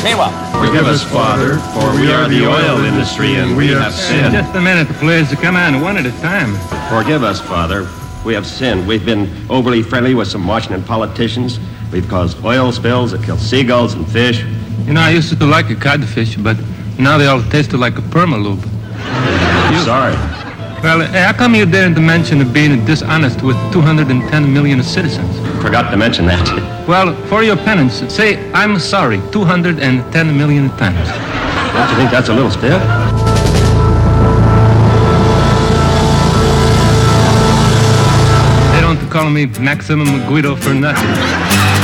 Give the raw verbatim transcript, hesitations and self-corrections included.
Meanwhile, forgive us, Father, for we are the oil industry and we have sinned. Just a minute, please. Come on, one at a time. Forgive us, Father. We have sinned. We've been overly friendly with some Washington politicians. We've caused oil spills that kill seagulls and fish. You know, I used to like a codfish, but now they all taste like a permalube. Sorry. Well, how come you daren't mention of being dishonest with two hundred ten million citizens? Forgot to mention that. Well, for your penance, say, I'm sorry, two hundred ten million times. Don't you think that's a little stiff? They don't call me Maximum Guido for nothing.